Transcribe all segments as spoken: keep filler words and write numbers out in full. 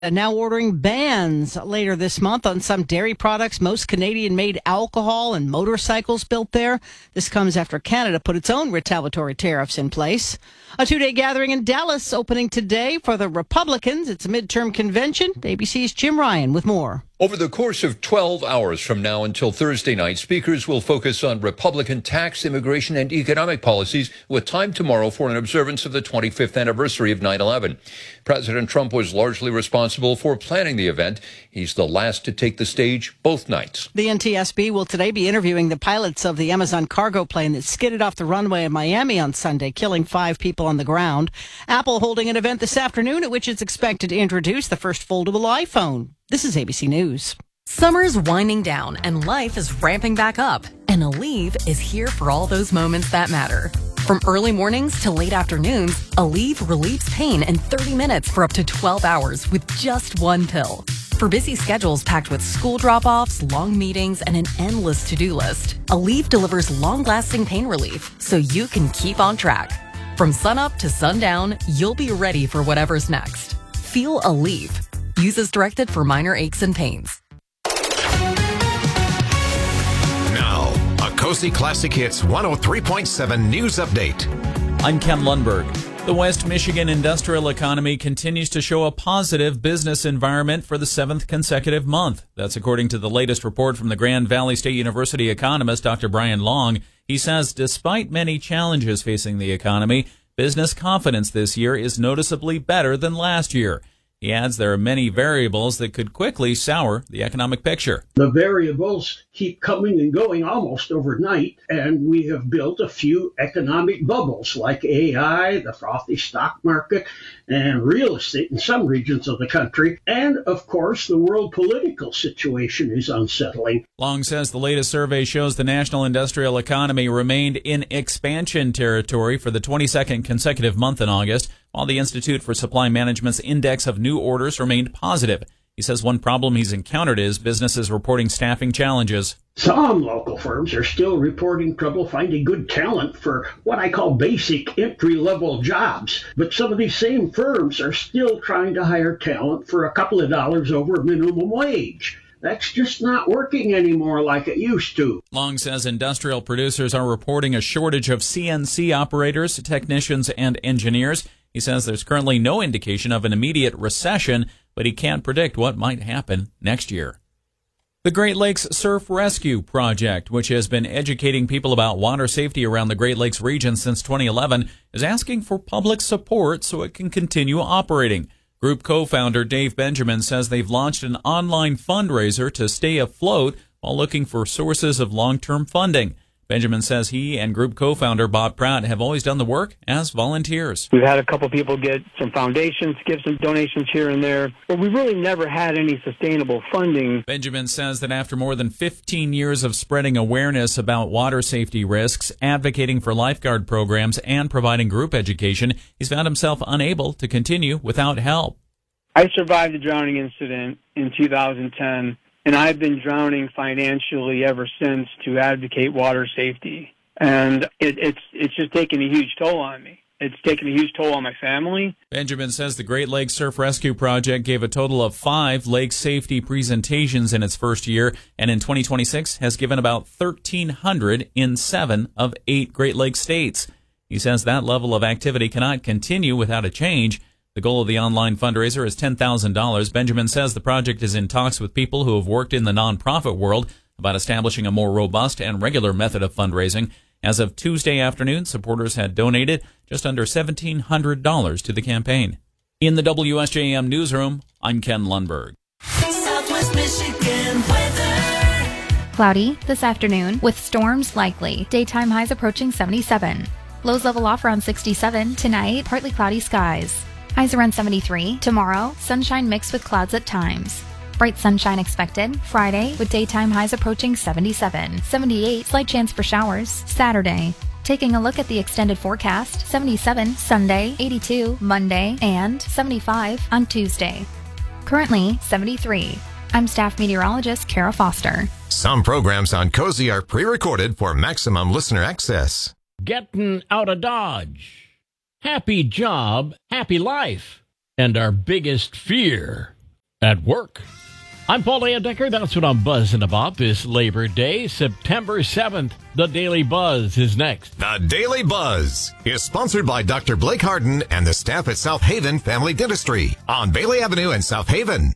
Now ordering bans later this month on some dairy products, most Canadian-made alcohol and motorcycles built there. This comes after Canada put its own retaliatory tariffs in place. A two-day gathering in Dallas opening today for the Republicans. It's a midterm convention. A B C's Jim Ryan with more. Over the course of twelve hours from now until Thursday night, speakers will focus on Republican tax, immigration, and economic policies, with time tomorrow for an observance of the twenty-fifth anniversary of nine eleven. President Trump was largely responsible for planning the event. He's the last to take the stage both nights. The N T S B will today be interviewing the pilots of the Amazon cargo plane that skidded off the runway in Miami on Sunday, killing five people on the ground. Apple holding an event this afternoon at which it's expected to introduce the first foldable iPhone. This is A B C News. Summer's winding down and life is ramping back up. And Aleve is here for all those moments that matter. From early mornings to late afternoons, Aleve relieves pain in thirty minutes for up to twelve hours with just one pill. For busy schedules packed with school drop-offs, long meetings, and an endless to-do list, Aleve delivers long-lasting pain relief so you can keep on track. From sunup to sundown, you'll be ready for whatever's next. Feel Aleve. Use as directed for minor aches and pains. Now, a Cozy Classic Hits one oh three point seven News Update. I'm Ken Lundberg. The West Michigan industrial economy continues to show a positive business environment for the seventh consecutive month. That's according to the latest report from the Grand Valley State University economist, Doctor Brian Long. He says despite many challenges facing the economy, business confidence this year is noticeably better than last year. He adds there are many variables that could quickly sour the economic picture. The variables keep coming and going almost overnight, and we have built a few economic bubbles like A I, the frothy stock market, and real estate in some regions of the country. And, of course, the world political situation is unsettling. Long says the latest survey shows the national industrial economy remained in expansion territory for the twenty-second consecutive month in August, while the Institute for Supply Management's index of new orders remained positive. He says one problem he's encountered is businesses reporting staffing challenges. Some local firms are still reporting trouble finding good talent for what I call basic entry-level jobs. But some of these same firms are still trying to hire talent for a couple of dollars over minimum wage. That's just not working anymore like it used to. Long says industrial producers are reporting a shortage of C N C operators, technicians, and engineers. He says there's currently no indication of an immediate recession, but he can't predict what might happen next year. The Great Lakes Surf Rescue Project, which has been educating people about water safety around the Great Lakes region since twenty eleven, is asking for public support so it can continue operating. Group co-founder Dave Benjamin says they've launched an online fundraiser to stay afloat while looking for sources of long-term funding. Benjamin says he and group co-founder Bob Pratt have always done the work as volunteers. We've had a couple people get some foundations, give some donations here and there, but we really never had any sustainable funding. Benjamin says that after more than fifteen years of spreading awareness about water safety risks, advocating for lifeguard programs, and providing group education, he's found himself unable to continue without help. I survived a drowning incident in two thousand ten. And I've been drowning financially ever since to advocate water safety. And it, it's it's just taken a huge toll on me. It's taken a huge toll on my family. Benjamin says the Great Lakes Surf Rescue Project gave a total of five lake safety presentations in its first year, and in twenty twenty-six has given about thirteen hundred in seven of eight Great Lakes states. He says that level of activity cannot continue without a change. The goal of the online fundraiser is ten thousand dollars. Benjamin says the project is in talks with people who have worked in the nonprofit world about establishing a more robust and regular method of fundraising. As of Tuesday afternoon, supporters had donated just under seventeen hundred dollars to the campaign. In the W S J M newsroom, I'm Ken Lundberg. Southwest Michigan weather. Cloudy this afternoon with storms likely. Daytime highs approaching seventy-seven. Lows level off around sixty-seven. Tonight, partly cloudy skies. Highs around seventy-three. Tomorrow, sunshine mixed with clouds at times. Bright sunshine expected. Friday, with daytime highs approaching seventy-seven. seventy-eight, slight chance for showers. Saturday. Taking a look at the extended forecast, seventy-seven Sunday, eighty-two Monday, and seventy-five on Tuesday. Currently, seventy-three. I'm staff meteorologist Kara Foster. Some programs on Cozy are pre-recorded for maximum listener access. Getting out of Dodge. Happy job, happy life. And our biggest fear, at work. I'm Paul Decker. That's what I'm buzzing about this Labor Day, September seventh. The Daily Buzz is next. The Daily Buzz is sponsored by Doctor Blake Harden and the staff at South Haven Family Dentistry on Bailey Avenue in South Haven.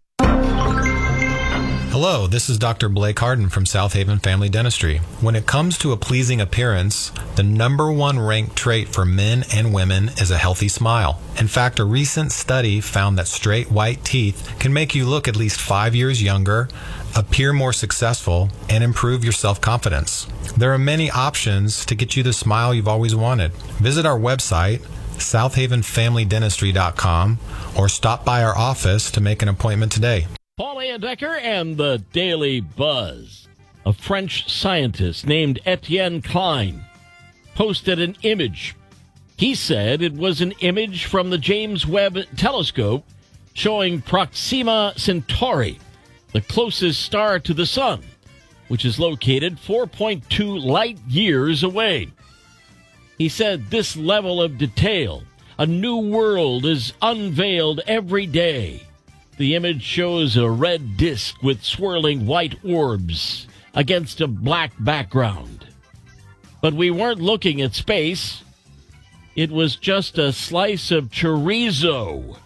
Hello, this is Doctor Blake Harden from South Haven Family Dentistry. When it comes to a pleasing appearance, the number one ranked trait for men and women is a healthy smile. In fact, a recent study found that straight white teeth can make you look at least five years younger, appear more successful, and improve your self-confidence. There are many options to get you the smile you've always wanted. Visit our website, south haven family dentistry dot com, or stop by our office to make an appointment today. Paul Decker and the Daily Buzz. A French scientist named Etienne Klein posted an image. He said it was an image from the James Webb Telescope showing Proxima Centauri, the closest star to the sun, which is located four point two light years away. He said this level of detail, a new world is unveiled every day. The image shows a red disk with swirling white orbs against a black background. But we weren't looking at space. It was just a slice of chorizo.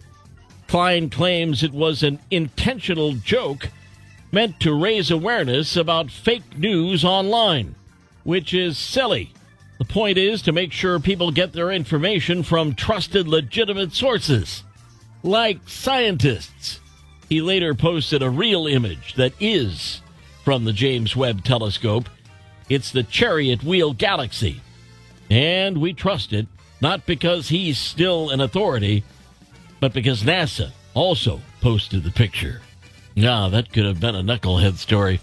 Klein claims it was an intentional joke meant to raise awareness about fake news online, which is silly. The point is to make sure people get their information from trusted, legitimate sources, like scientists. He later posted a real image that is from the James Webb Telescope. It's the Chariot Wheel Galaxy. And we trust it, not because he's still an authority, but because NASA also posted the picture. Now, that could have been a knucklehead story.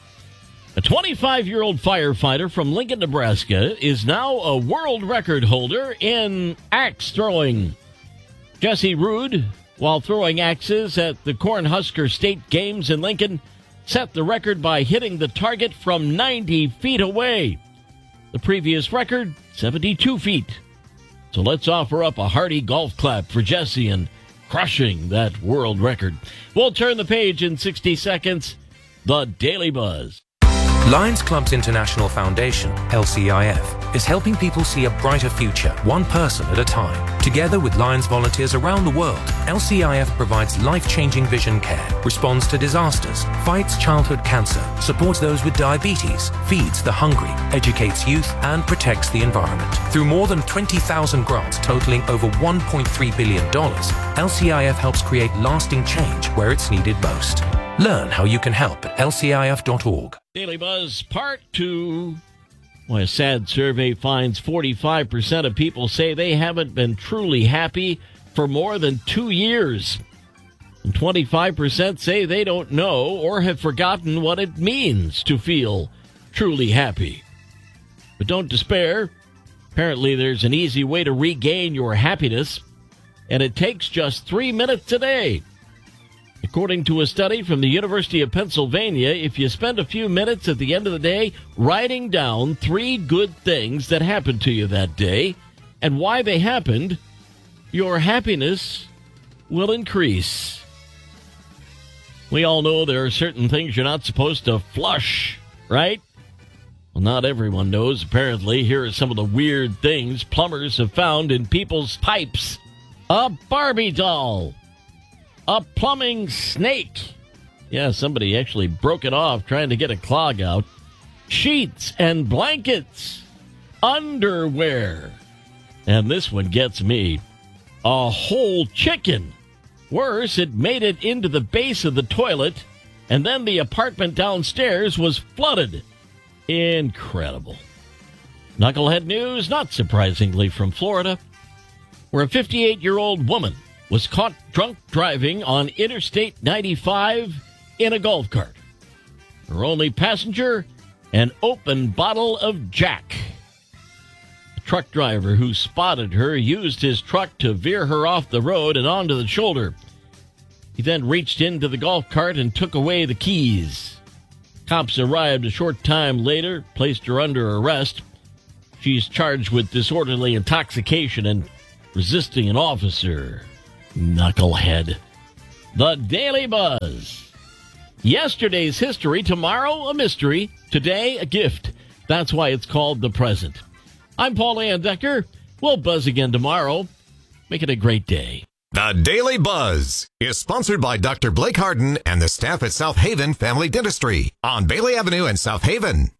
A twenty-five-year-old firefighter from Lincoln, Nebraska is now a world record holder in axe throwing. Jesse Rude, while throwing axes at the Cornhusker State Games in Lincoln, set the record by hitting the target from ninety feet away. The previous record, seventy-two feet. So let's offer up a hearty golf clap for Jesse and crushing that world record. We'll turn the page in sixty seconds. The Daily Buzz. Lions Clubs International Foundation, L C I F, is helping people see a brighter future, one person at a time. Together with Lions volunteers around the world, L C I F provides life-changing vision care, responds to disasters, fights childhood cancer, supports those with diabetes, feeds the hungry, educates youth, and protects the environment. Through more than twenty thousand grants totaling over one point three billion dollars, L C I F helps create lasting change where it's needed most. Learn how you can help at L C I F dot org. Daily Buzz Part two. Well, a sad survey finds forty-five percent of people say they haven't been truly happy for more than two years. And twenty-five percent say they don't know or have forgotten what it means to feel truly happy. But don't despair. Apparently, there's an easy way to regain your happiness, and it takes just three minutes a day. According to a study from the University of Pennsylvania, if you spend a few minutes at the end of the day writing down three good things that happened to you that day and why they happened, your happiness will increase. We all know there are certain things you're not supposed to flush, right? Well, not everyone knows, apparently. Here are some of the weird things plumbers have found in people's pipes. A Barbie doll. A plumbing snake. Yeah, somebody actually broke it off trying to get a clog out. Sheets and blankets. Underwear. And this one gets me. A whole chicken. Worse, it made it into the base of the toilet, and then the apartment downstairs was flooded. Incredible. Knucklehead news, not surprisingly from Florida, where a fifty-eight-year-old woman was caught drunk driving on Interstate ninety-five in a golf cart. Her only passenger, an open bottle of Jack. The truck driver who spotted her used his truck to veer her off the road and onto the shoulder. He then reached into the golf cart and took away the keys. Cops arrived a short time later, placed her under arrest. She's charged with disorderly intoxication and resisting an officer. Knucklehead. The Daily Buzz. Yesterday's history, tomorrow a mystery, today a gift. That's why it's called The Present. I'm Paul Landecker. We'll buzz again tomorrow. Make it a great day. The Daily Buzz is sponsored by Doctor Blake Harden and the staff at South Haven Family Dentistry on Bailey Avenue in South Haven.